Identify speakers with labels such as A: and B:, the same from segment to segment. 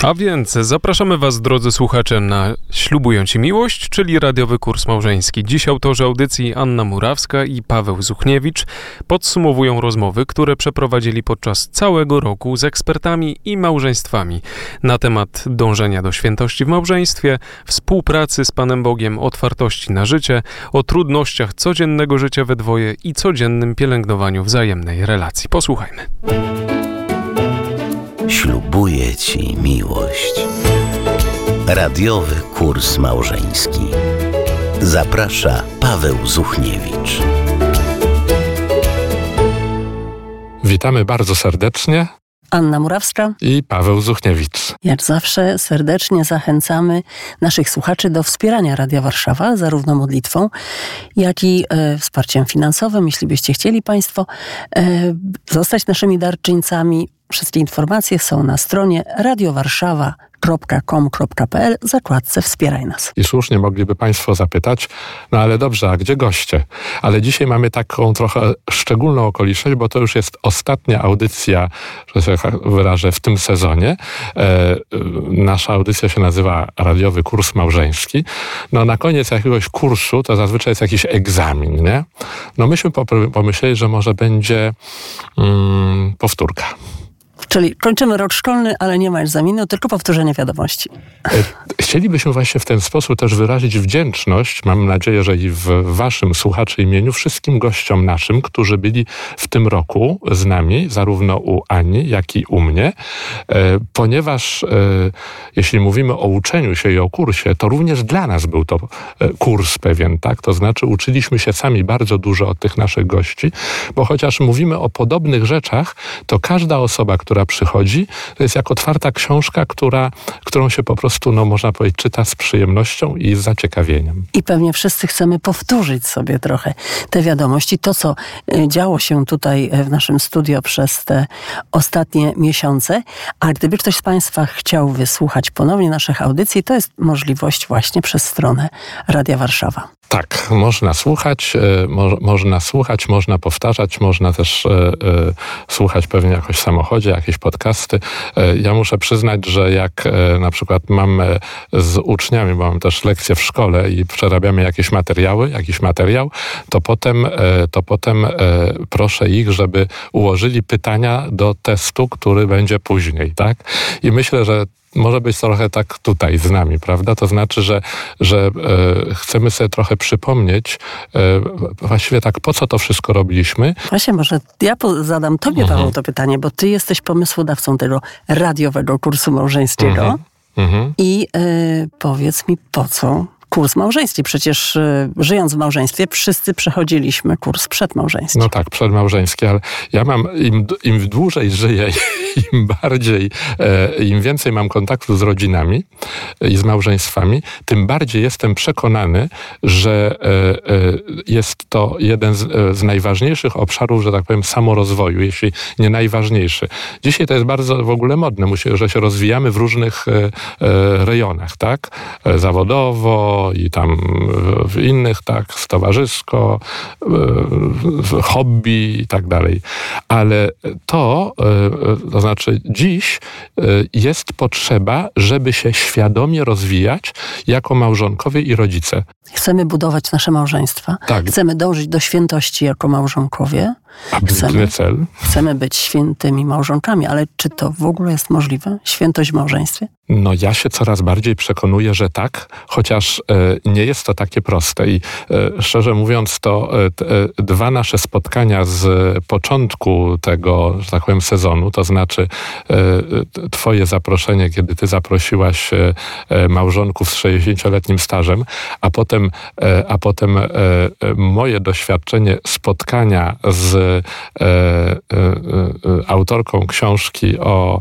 A: A więc zapraszamy Was, drodzy słuchacze, na Ślubują Ci Miłość, czyli radiowy kurs małżeński. Dziś autorzy audycji Anna Murawska i Paweł Zuchniewicz podsumowują rozmowy, które przeprowadzili podczas całego roku z ekspertami i małżeństwami na temat dążenia do świętości w małżeństwie, współpracy z Panem Bogiem, otwartości na życie, o trudnościach codziennego życia we dwoje i codziennym pielęgnowaniu wzajemnej relacji. Posłuchajmy.
B: Ślubuję Ci miłość. Radiowy kurs małżeński. Zaprasza Paweł Zuchniewicz.
C: Witamy bardzo serdecznie.
D: Anna Murawska
C: I Paweł Zuchniewicz.
D: Jak zawsze serdecznie zachęcamy naszych słuchaczy do wspierania Radia Warszawa, zarówno modlitwą, jak i wsparciem finansowym. Jeśli byście chcieli Państwo zostać naszymi darczyńcami, wszystkie informacje są na stronie radiowarszawa.com.pl w zakładce Wspieraj nas.
C: I słusznie mogliby Państwo zapytać, no ale dobrze, a gdzie goście? Ale dzisiaj mamy taką trochę szczególną okoliczność, bo to już jest ostatnia audycja, że się wyrażę, w tym sezonie. Nasza audycja się nazywa Radiowy Kurs Małżeński. No na koniec jakiegoś kursu to zazwyczaj jest jakiś egzamin, nie? No myśmy pomyśleli, że może będzie powtórka.
D: Czyli kończymy rok szkolny, ale nie ma egzaminu, tylko powtórzenie wiadomości.
C: Chcielibyśmy właśnie w ten sposób też wyrazić wdzięczność, mam nadzieję, że i w Waszym słuchaczy imieniu, wszystkim gościom naszym, którzy byli w tym roku z nami, zarówno u Ani, jak i u mnie, ponieważ jeśli mówimy o uczeniu się i o kursie, to również dla nas był to kurs pewien, tak? To znaczy uczyliśmy się sami bardzo dużo od tych naszych gości, bo chociaż mówimy o podobnych rzeczach, to każda osoba, która przychodzi, to jest jak otwarta książka, którą się po prostu, no można powiedzieć, czyta z przyjemnością i z zaciekawieniem. I
D: pewnie wszyscy chcemy powtórzyć sobie trochę te wiadomości. To, co działo się tutaj w naszym studio przez te ostatnie miesiące. A gdyby ktoś z Państwa chciał wysłuchać ponownie naszych audycji, to jest możliwość właśnie przez stronę Radia Warszawa.
C: Tak, można słuchać, można powtarzać, można też słuchać pewnie jakoś w samochodzie, jakieś podcasty. Ja muszę przyznać, że jak na przykład mam z uczniami, bo mam też lekcje w szkole i przerabiamy jakiś materiał, to potem proszę ich, żeby ułożyli pytania do testu, który będzie później, tak? I myślę, że może być trochę tak tutaj z nami, prawda? To znaczy, że chcemy sobie trochę przypomnieć właściwie tak, po co to wszystko robiliśmy.
D: Właśnie, może ja zadam Tobie, Paweł, to pytanie, bo Ty jesteś pomysłodawcą tego radiowego kursu małżeńskiego. I powiedz mi, po co kurs małżeński? Przecież żyjąc w małżeństwie, wszyscy przechodziliśmy kurs przedmałżeński.
C: No tak, przedmałżeński, ale ja mam, im dłużej żyję, im więcej mam kontaktu z rodzinami i z małżeństwami, tym bardziej jestem przekonany, że jest to jeden z najważniejszych obszarów, że tak powiem, samorozwoju, jeśli nie najważniejszy. Dzisiaj to jest bardzo w ogóle modne, że się rozwijamy w różnych rejonach, tak? Zawodowo, i tam w innych, tak, towarzysko, hobby i tak dalej. Ale to znaczy dziś jest potrzeba, żeby się świadomie rozwijać jako małżonkowie i rodzice.
D: Chcemy budować nasze małżeństwa.
C: Tak.
D: Chcemy dążyć do świętości jako małżonkowie.
C: Ambitny cel.
D: Chcemy być świętymi małżonkami, ale czy to w ogóle jest możliwe? Świętość w małżeństwie?
C: No ja się coraz bardziej przekonuję, że tak, chociaż nie jest to takie proste i szczerze mówiąc to dwa nasze spotkania z początku tego, że tak powiem, sezonu, to znaczy Twoje zaproszenie, kiedy Ty zaprosiłaś małżonków z 60-letnim stażem, a potem moje doświadczenie spotkania z autorką książki o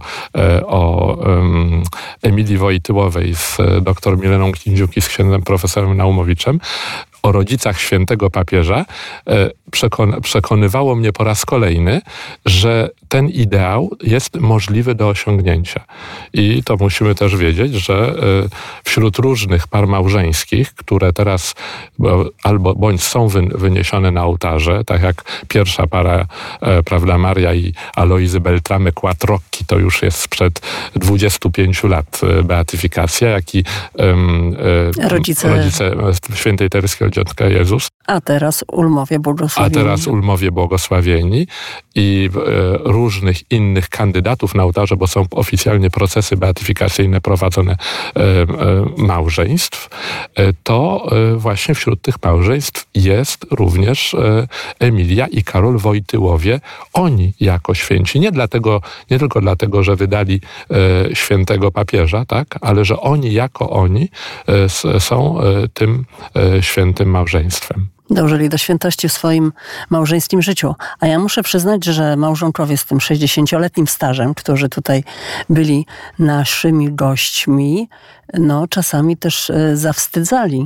C: Emilii Wojtyłowej z dr Mileną Kindziuk i z księdzem profesorem Naumowiczem. o rodzicach świętego papieża przekonywało mnie po raz kolejny, że ten ideał jest możliwy do osiągnięcia. I to musimy też wiedzieć, że wśród różnych par małżeńskich, które teraz bądź są wyniesione na ołtarze, tak jak pierwsza para, prawda, Maria i Alojzy Beltrame Quattrocchi, to już jest sprzed 25 lat beatyfikacja, jak i rodzice świętej Tereski od Dziecka Jezus.
D: A teraz Ulmowie Błogosławieni.
C: I różnych innych kandydatów na ołtarze, bo są oficjalnie procesy beatyfikacyjne prowadzone małżeństw, to właśnie wśród tych małżeństw jest również Emilia i Karol Wojtyłowie. Oni jako święci, nie tylko dlatego, że wydali świętego papieża, tak, ale że oni jako oni są tym świętym małżeństwem.
D: Dążyli do świętości w swoim małżeńskim życiu. A ja muszę przyznać, że małżonkowie z tym 60-letnim stażem, którzy tutaj byli naszymi gośćmi, no czasami też zawstydzali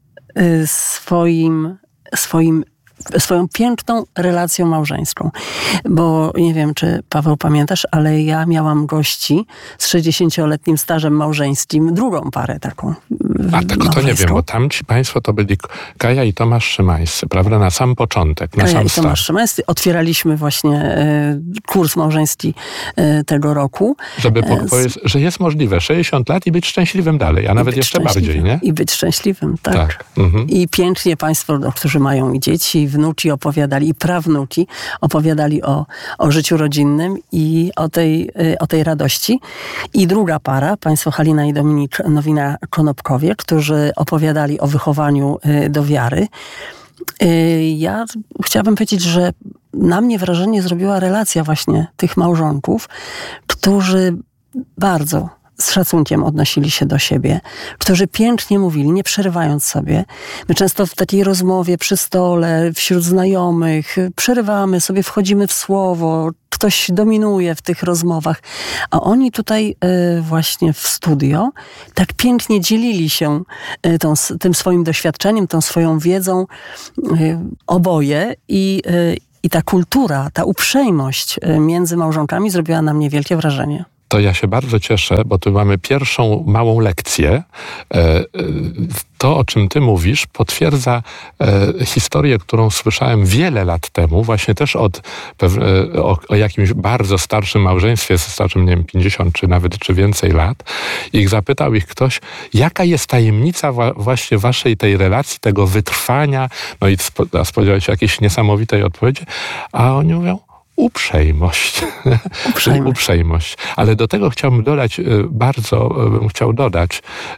D: swoją piękną relacją małżeńską. Bo nie wiem, czy Paweł pamiętasz, ale ja miałam gości z 60-letnim stażem małżeńskim, drugą parę taką.
C: A tego to nie wiem, bo tamci państwo to byli Kaja i Tomasz Szymańscy, prawda? Na sam początek, na sam start.
D: Tomasz Szymańscy. Otwieraliśmy właśnie kurs małżeński tego roku.
C: Żeby powiedzieć, że jest możliwe 60 lat i być szczęśliwym dalej, a nawet jeszcze bardziej, nie?
D: I być szczęśliwym, tak. I pięknie państwo, którzy mają i dzieci, i wnuci opowiadali, i prawnuki opowiadali o życiu rodzinnym i o tej radości. I druga para, państwo Halina i Dominik Nowina-Konopkowie, którzy opowiadali o wychowaniu do wiary. Ja chciałabym powiedzieć, że na mnie wrażenie zrobiła relacja właśnie tych małżonków, którzy bardzo z szacunkiem odnosili się do siebie, którzy pięknie mówili, nie przerywając sobie. My często w takiej rozmowie przy stole, wśród znajomych, przerywamy sobie, wchodzimy w słowo, ktoś dominuje w tych rozmowach, a oni tutaj właśnie w studio tak pięknie dzielili się tym swoim doświadczeniem, tą swoją wiedzą oboje i ta kultura, ta uprzejmość między małżonkami zrobiła na mnie wielkie wrażenie.
C: To ja się bardzo cieszę, bo tu mamy pierwszą małą lekcję. To, o czym ty mówisz, potwierdza historię, którą słyszałem wiele lat temu, właśnie też o jakimś bardzo starszym małżeństwie, starszym, nie wiem, 50 czy więcej lat. I zapytał ich ktoś, jaka jest tajemnica właśnie waszej tej relacji, tego wytrwania, no i spodziewał się jakiejś niesamowitej odpowiedzi, a oni mówią, uprzejmość. Uprzejmość. Ale do tego chciałbym dodać, bardzo bym chciał dodać,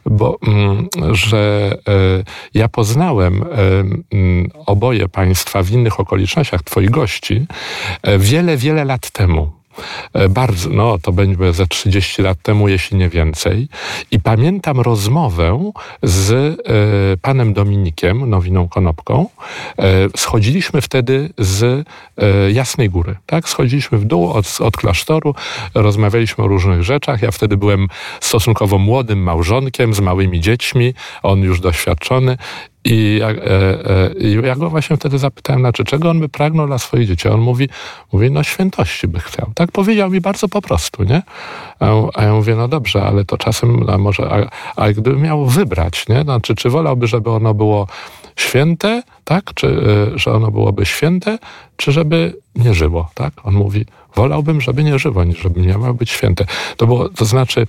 C: że ja poznałem oboje państwa w innych okolicznościach, twoich gości, wiele, wiele lat temu. Bardzo, to będzie ze 30 lat temu, jeśli nie więcej. I pamiętam rozmowę z panem Dominikiem Nowiną-Konopką. Schodziliśmy wtedy z Jasnej Góry, tak? Schodziliśmy w dół od klasztoru, rozmawialiśmy o różnych rzeczach. Ja wtedy byłem stosunkowo młodym małżonkiem z małymi dziećmi, on już doświadczony. I ja go właśnie wtedy zapytałem, czego on by pragnął dla swoich dzieci. On mówi, świętości by chciał. Tak powiedział mi bardzo po prostu, nie? A ja mówię, no dobrze, ale to czasem a gdyby miał wybrać, nie? Znaczy, czy wolałby, żeby ono było święte, tak? Czy że ono byłoby święte, czy żeby nie żyło, tak? On mówi, wolałbym, żeby nie żyło, żeby nie miało być święte. To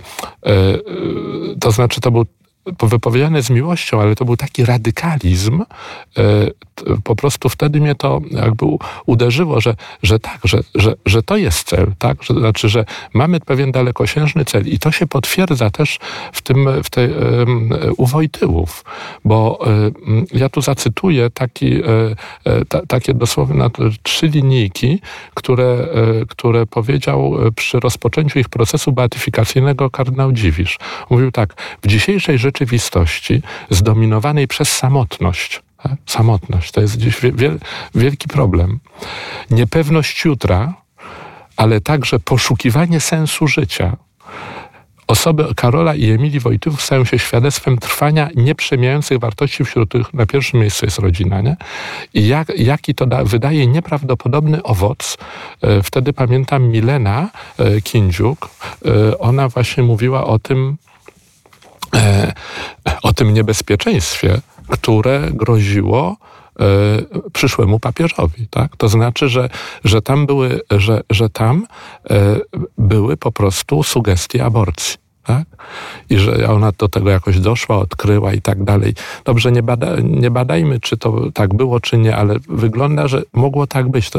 C: był wypowiedziane z miłością, ale to był taki radykalizm. Po prostu wtedy mnie to jakby uderzyło, że to jest cel, tak? Że mamy pewien dalekosiężny cel i to się potwierdza też u Wojtyłów, bo ja tu zacytuję takie dosłownie 3 linijki, które powiedział przy rozpoczęciu ich procesu beatyfikacyjnego kardynał Dziwisz. Mówił tak, w dzisiejszej rzeczywistości zdominowanej przez samotność, samotność to jest dziś wielki problem. Niepewność jutra, ale także poszukiwanie sensu życia osoby Karola i Emilii Wojtyłów stają się świadectwem trwania nieprzemijających wartości, wśród których na pierwszym miejscu jest rodzina, nie? I jaki to wydaje nieprawdopodobny owoc. Wtedy pamiętam Milena Kindziuk, ona właśnie mówiła o tym niebezpieczeństwie, które groziło przyszłemu papieżowi, tak? To znaczy, że tam były po prostu sugestie aborcji, tak? I że ona do tego jakoś doszła, odkryła i tak dalej. Dobrze, nie badajmy, czy to tak było, czy nie, ale wygląda, że mogło tak być.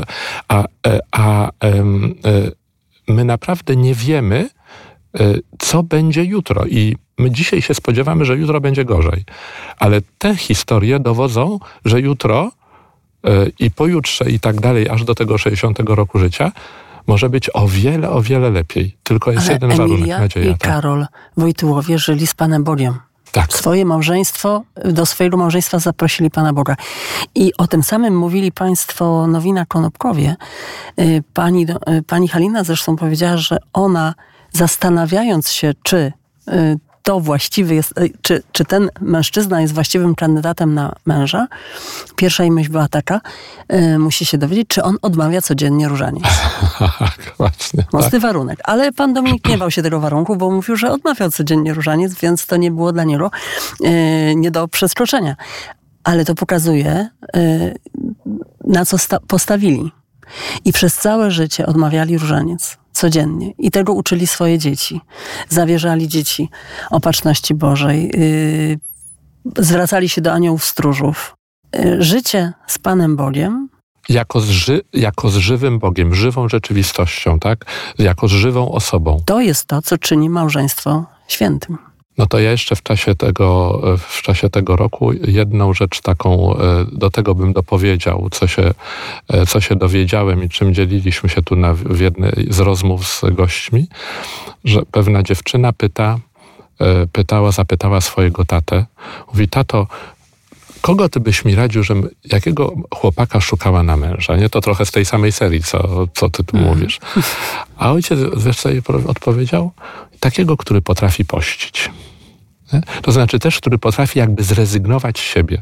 C: My naprawdę nie wiemy, co będzie jutro. I my dzisiaj się spodziewamy, że jutro będzie gorzej. Ale te historie dowodzą, że jutro i pojutrze i tak dalej, aż do tego 60 roku życia, może być o wiele lepiej. Tylko jest jeden warunek, nadzieja.
D: I Karol Wojtyłowie żyli z Panem Bogiem.
C: Tak.
D: Do swojego małżeństwa zaprosili Pana Boga. I o tym samym mówili państwo Nowina Konopkowie. Pani Halina zresztą powiedziała, że ona, zastanawiając się, czy to właściwy jest, czy ten mężczyzna jest właściwym kandydatem na męża, pierwsza jej myśl była taka, musi się dowiedzieć, czy on odmawia codziennie różaniec.
C: Właśnie,
D: mocny warunek. Ale pan Dominik nie bał się tego warunku, bo mówił, że odmawiał codziennie różaniec, więc to nie było dla niego nie do przeskoczenia. Ale to pokazuje, na co postawili. I przez całe życie odmawiali różaniec. Codziennie. I tego uczyli swoje dzieci. Zawierzali dzieci opatrzności Bożej. Zwracali się do aniołów stróżów. Życie z Panem Bogiem.
C: Jako z żywym Bogiem, żywą rzeczywistością, tak? Jako z żywą osobą.
D: To jest to, co czyni małżeństwo świętym.
C: No to ja jeszcze w czasie tego roku jedną rzecz taką, do tego bym dopowiedział, co się dowiedziałem i czym dzieliliśmy się tu w jednej z rozmów z gośćmi, że pewna dziewczyna zapytała swojego tatę, mówi: tato, kogo ty byś mi radził, jakiego chłopaka szukała na męża? Nie? To trochę z tej samej serii, co ty tu mówisz. A ojciec, wiesz co jej odpowiedział? Takiego, który potrafi pościć. Nie? To znaczy też, który potrafi jakby zrezygnować z siebie.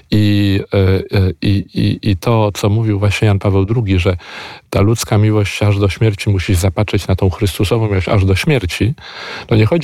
C: I to, co mówił właśnie Jan Paweł II, że ta ludzka miłość aż do śmierci musi zapatrzeć na tą Chrystusową miłość aż do śmierci, to nie chodzi